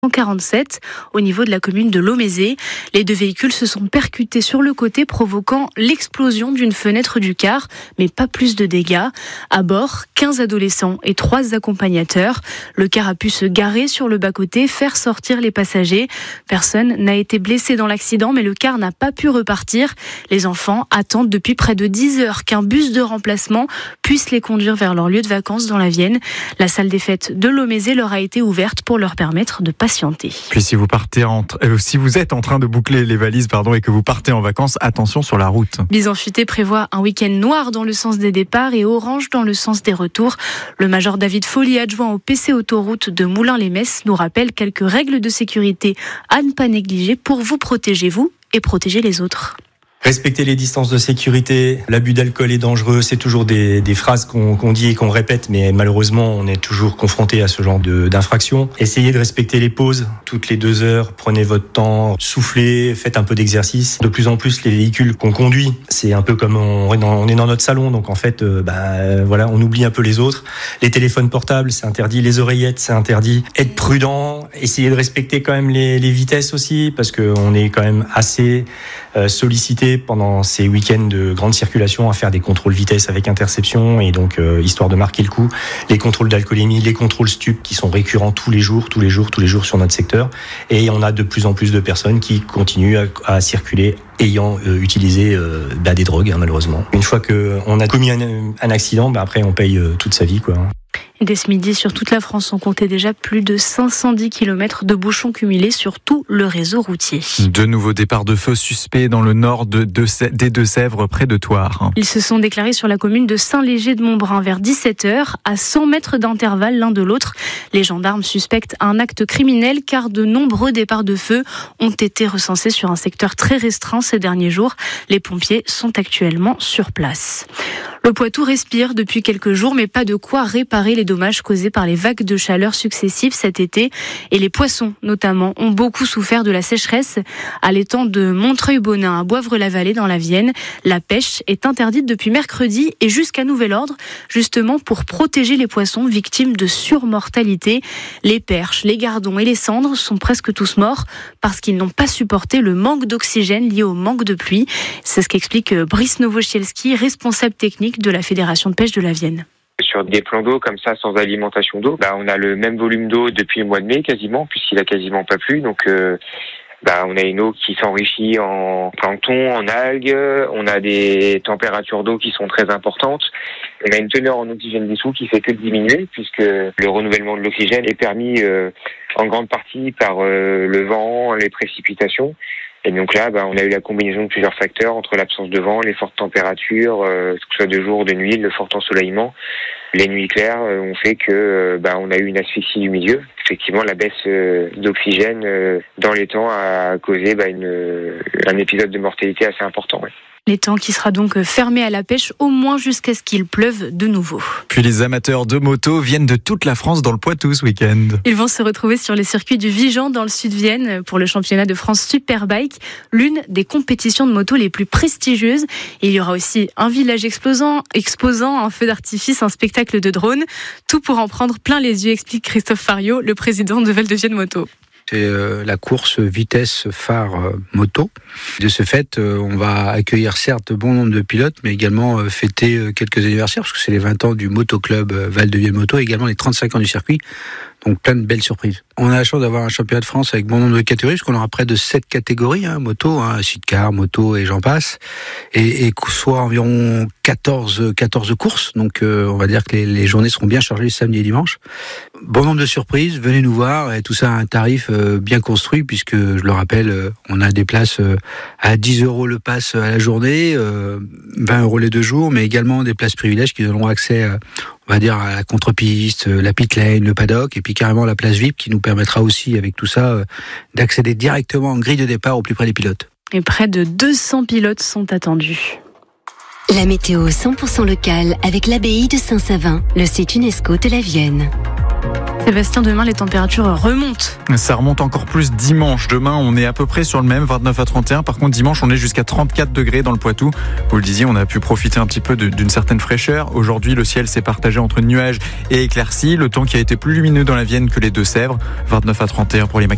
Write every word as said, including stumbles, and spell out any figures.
quarante-sept au niveau de la commune de Lomézé. Les deux véhicules se sont percutés sur le côté, provoquant l'explosion d'une fenêtre du car, mais pas plus de dégâts. À bord, quinze adolescents et trois accompagnateurs. Le car a pu se garer sur le bas-côté, faire sortir les passagers. Personne n'a été blessé dans l'accident, mais le car n'a pas pu repartir. Les enfants attendent depuis près de dix heures qu'un bus de remplacement puisse les conduire vers leur lieu de vacances dans la Vienne. La salle des fêtes de Lomézé leur a été ouverte pour leur permettre de passer. Puis si vous partez en tra- euh, si vous êtes en train de boucler les valises pardon, et que vous partez en vacances, attention sur la route. Bison Futé prévoit un week-end noir dans le sens des départs et orange dans le sens des retours. Le major David Folly, adjoint au P C autoroute de Moulins-les-Metz, nous rappelle quelques règles de sécurité à ne pas négliger pour vous protéger vous et protéger les autres. Respecter les distances de sécurité, l'abus d'alcool est dangereux, c'est toujours des, des phrases qu'on, qu'on dit et qu'on répète, mais malheureusement on est toujours confronté à ce genre de, d'infraction. Essayez de respecter les pauses, toutes les deux heures, prenez votre temps, soufflez, faites un peu d'exercice. De plus en plus les véhicules qu'on conduit, c'est un peu comme on est dans, on est dans notre salon, donc en fait euh, bah, euh, voilà, on oublie un peu les autres. Les téléphones portables c'est interdit, les oreillettes c'est interdit. Être prudent, essayez de respecter quand même les, les vitesses aussi, parce qu'on est quand même assez euh, sollicité pendant ces week-ends de grande circulation à faire des contrôles vitesse avec interception, et donc euh, histoire de marquer le coup, les contrôles d'alcoolémie, les contrôles stup qui sont récurrents tous les jours, tous les jours, tous les jours sur notre secteur, et on a de plus en plus de personnes qui continuent à, à circuler ayant euh, utilisé euh, bah, des drogues hein, malheureusement. Une fois qu'on a commis un, un accident, bah, après on paye euh, toute sa vie quoi. Dès ce midi, sur toute la France, on comptait déjà plus de cinq cent dix kilomètres de bouchons cumulés sur tout le réseau routier. De nouveaux départs de feu suspects dans le nord de, de, des Deux-Sèvres, près de Thouars. Ils se sont déclarés sur la commune de Saint-Léger-de-Montbrun vers dix-sept heures, à cent mètres d'intervalle l'un de l'autre. Les gendarmes suspectent un acte criminel car de nombreux départs de feu ont été recensés sur un secteur très restreint ces derniers jours. Les pompiers sont actuellement sur place. Le Poitou respire depuis quelques jours, mais pas de quoi réparer les dommages causés par les vagues de chaleur successives cet été. Et les poissons, notamment, ont beaucoup souffert de la sécheresse. À l'étang de Montreuil-Bonin, à Boivre-la-Vallée, dans la Vienne, la pêche est interdite depuis mercredi et jusqu'à nouvel ordre, justement pour protéger les poissons victimes de surmortalité. Les perches, les gardons et les cendres sont presque tous morts parce qu'ils n'ont pas supporté le manque d'oxygène lié au manque de pluie. C'est ce qu'explique Brice Nowosielski, responsable technique de la Fédération de pêche de la Vienne. Sur des plans d'eau comme ça, sans alimentation d'eau, bah, on a le même volume d'eau depuis le mois de mai quasiment, puisqu'il a quasiment pas plu. Donc, euh, bah, on a une eau qui s'enrichit en plancton, en algues. On a des températures d'eau qui sont très importantes. On a une teneur en oxygène dissous qui fait que diminuer, puisque le renouvellement de l'oxygène est permis euh, en grande partie par euh, le vent, les précipitations. Et donc là, bah, on a eu la combinaison de plusieurs facteurs entre l'absence de vent, les fortes températures, euh, que ce soit de jour ou de nuit, le fort ensoleillement. Les nuits claires euh, ont fait que euh, bah, on a eu une asphyxie du milieu. Effectivement, la baisse euh, d'oxygène euh, dans les temps a causé bah, une, euh, un épisode de mortalité assez important. Ouais. L'étang qui sera donc fermé à la pêche au moins jusqu'à ce qu'il pleuve de nouveau. Puis les amateurs de moto viennent de toute la France dans le Poitou ce week-end. Ils vont se retrouver sur les circuits du Vigan dans le sud-Vienne pour le championnat de France Superbike, l'une des compétitions de moto les plus prestigieuses. Et il y aura aussi un village explosant, exposant un feu d'artifice, un spectacle de drone. Tout pour en prendre plein les yeux, explique Christophe Fario, le président de Val de Vienne Moto. C'est la course vitesse phare moto. De ce fait, on va accueillir certes bon nombre de pilotes, mais également fêter quelques anniversaires, parce que c'est les vingt ans du motoclub Val de Vienne Moto, et également les trente-cinq ans du circuit. Donc plein de belles surprises. On a la chance d'avoir un championnat de France avec bon nombre de catégories, parce qu'on aura près de sept catégories, hein, moto, hein, sidecar, moto et j'en passe, et, et soit environ quatorze, quatorze courses. Donc euh, on va dire que les, les journées seront bien chargées samedi et dimanche. Bon nombre de surprises, venez nous voir, et tout ça à un tarif euh, bien construit, puisque je le rappelle, euh, on a des places euh, à dix euros le pass à la journée, euh, vingt euros les deux jours, mais également des places privilèges qui donneront accès à, on va dire, à la contre-piste, la pit lane, le paddock, et puis carrément la place V I P qui nous permettra aussi, avec tout ça, d'accéder directement en grille de départ au plus près des pilotes. Et près de deux cents pilotes sont attendus. La météo cent pour cent locale avec l'abbaye de Saint-Savin, le site UNESCO de la Vienne. Sébastien, demain les températures remontent. Ça remonte encore plus dimanche. Demain, on est à peu près sur le même, vingt-neuf à trente et un. Par contre, dimanche, on est jusqu'à trente-quatre degrés dans le Poitou. Vous le disiez, on a pu profiter un petit peu de, d'une certaine fraîcheur. Aujourd'hui, le ciel s'est partagé entre nuages et éclaircies. Le temps qui a été plus lumineux dans la Vienne que les Deux-Sèvres. vingt-neuf à trente et un pour les maximums.